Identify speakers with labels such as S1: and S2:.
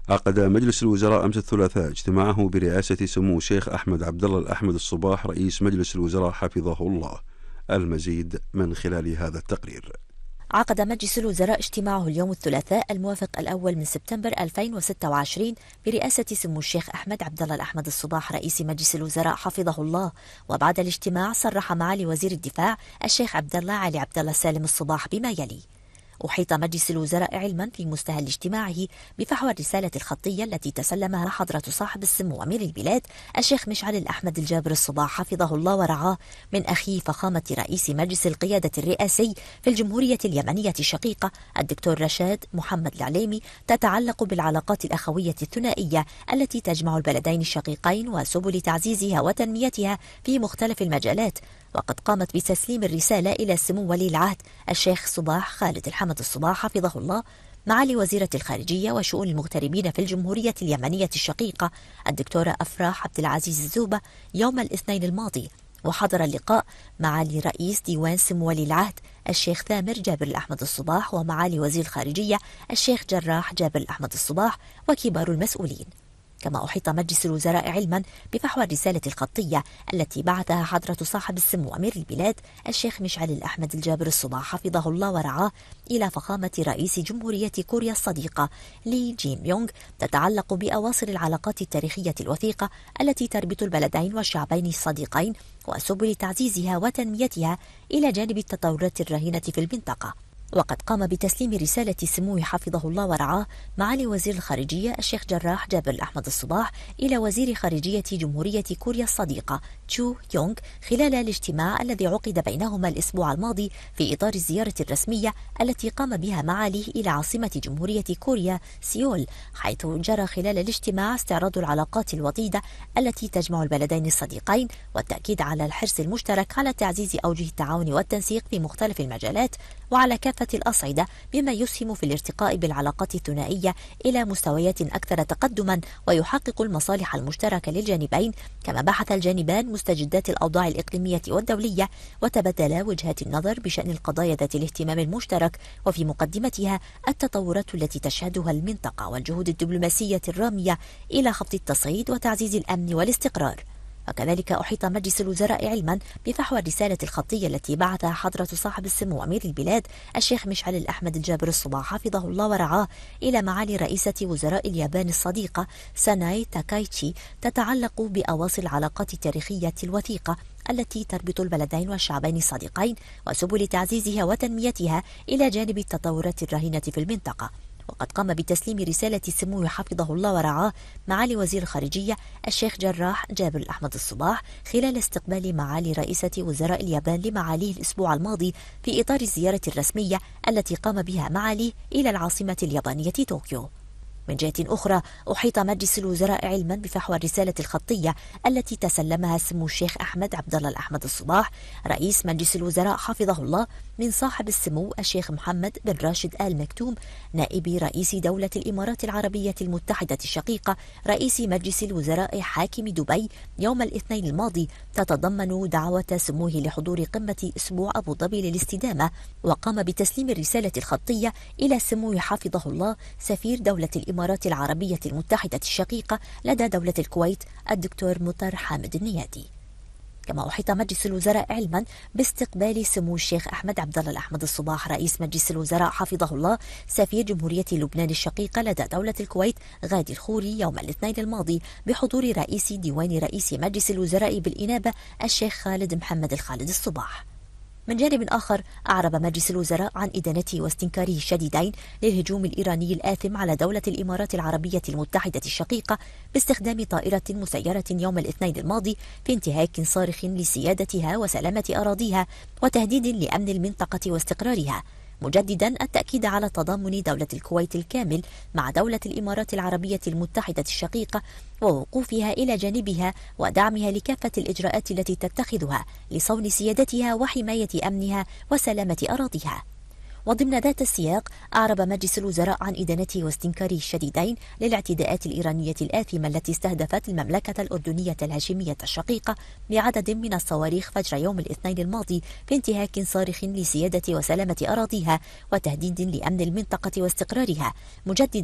S1: عقد مجلس الوزراء أمس الثلاثاء اجتماعه برئاسة سمو الشيخ أحمد عبد الله الأحمد الصباح رئيس مجلس الوزراء حفظه الله. المزيد من خلال هذا التقرير.
S2: عقد مجلس الوزراء اجتماعه اليوم الثلاثاء الموافق الأول من سبتمبر 2026 برئاسة سمو الشيخ أحمد عبد الله الأحمد الصباح رئيس مجلس الوزراء حفظه الله. وبعد الاجتماع صرح معالي وزير الدفاع الشيخ عبد الله علي عبد الله سالم الصباح بما يلي: أحيط مجلس الوزراء علما في مستهل اجتماعه بفحوى الرسالة الخطية التي تسلمها حضرة صاحب السمو أمير البلاد الشيخ مشعل الأحمد الجابر الصباح حفظه الله ورعاه من أخي فخامة رئيس مجلس القيادة الرئاسي في الجمهورية اليمنية الشقيقة الدكتور رشاد محمد العليمي، تتعلق بالعلاقات الأخوية الثنائية التي تجمع البلدين الشقيقين وسبل تعزيزها وتنميتها في مختلف المجالات. وقد قامت بتسليم الرسالة إلى سمو ولي العهد الشيخ صباح خالد الحمد الصباح حفظه الله معالي وزيرة الخارجية وشؤون المغتربين في الجمهورية اليمنية الشقيقة الدكتورة أفراح عبد العزيز الزوبة يوم الاثنين الماضي. وحضر اللقاء معالي رئيس ديوان سمو ولي العهد الشيخ ثامر جابر الأحمد الصباح ومعالي وزير الخارجية الشيخ جراح جابر الأحمد الصباح وكبار المسؤولين. كما أحيط مجلس الوزراء علما بفحوى الرسالة الخطية التي بعثها حضرة صاحب السمو أمير البلاد الشيخ مشعل الأحمد الجابر الصباح حفظه الله ورعاه إلى فخامة رئيس جمهورية كوريا الصديقة لي جين يونغ، تتعلق بأواصر العلاقات التاريخية الوثيقة التي تربط البلدين والشعبين الصديقين وسبل تعزيزها وتنميتها إلى جانب التطورات الراهنة في المنطقة. وقد قام بتسليم رسالة سموه حفظه الله ورعاه معالي وزير الخارجية الشيخ جراح جابر الأحمد الصباح إلى وزير خارجية جمهورية كوريا الصديقة تشو يونغ خلال الاجتماع الذي عقد بينهما الأسبوع الماضي في إطار الزيارة الرسمية التي قام بها معاليه إلى عاصمة جمهورية كوريا سيول، حيث جرى خلال الاجتماع استعراض العلاقات الوطيدة التي تجمع البلدين الصديقين والتأكيد على الحرص المشترك على تعزيز أوجه التعاون والتنسيق في مختلف المجالات وعلى كافة الأصعدة، بما يسهم في الارتقاء بالعلاقات الثنائية إلى مستويات أكثر تقدما ويحقق المصالح المشتركة للجانبين. كما بحث الجانبان مستجدات الأوضاع الإقليمية والدولية وتبادلا وجهات النظر بشأن القضايا ذات الاهتمام المشترك وفي مقدمتها التطورات التي تشهدها المنطقة والجهود الدبلوماسية الرامية إلى خفض التصعيد وتعزيز الأمن والاستقرار. وكذلك أحيط مجلس الوزراء علما بفحوى الرسالة الخطية التي بعثها حضرة صاحب السمو أمير البلاد الشيخ مشعل الأحمد الجابر الصباح حفظه الله ورعاه إلى معالي رئيسة وزراء اليابان الصديقة ساناي تاكايتشي، تتعلق بأواصر العلاقات التاريخية الوثيقة التي تربط البلدين والشعبين الصديقين وسبل تعزيزها وتنميتها إلى جانب التطورات الراهنة في المنطقة. وقد قام بتسليم رسالة سموه حفظه الله ورعاه معالي وزير الخارجية الشيخ جراح جابر الأحمد الصباح خلال استقبال معالي رئيسة وزراء اليابان لمعاليه الأسبوع الماضي في إطار الزيارة الرسمية التي قام بها معاليه إلى العاصمة اليابانية طوكيو. من جهة أخرى أحيط مجلس الوزراء علما بفحوى الرسالة الخطية التي تسلمها سمو الشيخ أحمد عبد الله الأحمد الصباح رئيس مجلس الوزراء حفظه الله من صاحب السمو الشيخ محمد بن راشد آل مكتوم نائب رئيس دولة الإمارات العربية المتحدة الشقيقة رئيس مجلس الوزراء حاكم دبي يوم الاثنين الماضي، تتضمن دعوة سموه لحضور قمة أسبوع أبو ظبي للاستدامة. وقام بتسليم الرسالة الخطية إلى سمو حفظه الله سفير دولة الإمارات العربية المتحدة الشقيقة لدى دولة الكويت الدكتور مطر حامد النيادي. كما أحيط مجلس الوزراء علما باستقبال سمو الشيخ أحمد عبد الله الأحمد الصباح رئيس مجلس الوزراء حفظه الله سفير جمهورية لبنان الشقيقة لدى دولة الكويت غادي الخوري يوم الاثنين الماضي بحضور رئيس ديوان رئيس مجلس الوزراء بالإنابة الشيخ خالد محمد الخالد الصباح. من جانب آخر أعرب مجلس الوزراء عن إدانته واستنكاره الشديدين للهجوم الإيراني الآثم على دولة الإمارات العربية المتحدة الشقيقة باستخدام طائرة مسيرة يوم الاثنين الماضي في انتهاك صارخ لسيادتها وسلامة أراضيها وتهديد لأمن المنطقة واستقرارها، مجددا التأكيد على تضامن دولة الكويت الكامل مع دولة الإمارات العربية المتحدة الشقيقة ووقوفها إلى جانبها ودعمها لكافة الإجراءات التي تتخذها لصون سيادتها وحماية أمنها وسلامة أراضيها. وضمن ذات السياق أعرب مجلس الوزراء عن إدانته واستنكاره الشديدين للاعتداءات الإيرانية الآثمة التي استهدفت المملكة الأردنية الهاشمية الشقيقة بعدد من الصواريخ فجر يوم الاثنين الماضي في انتهاك صارخ لسيادة وسلامة أراضيها وتهديد لأمن المنطقة واستقرارها، مجددا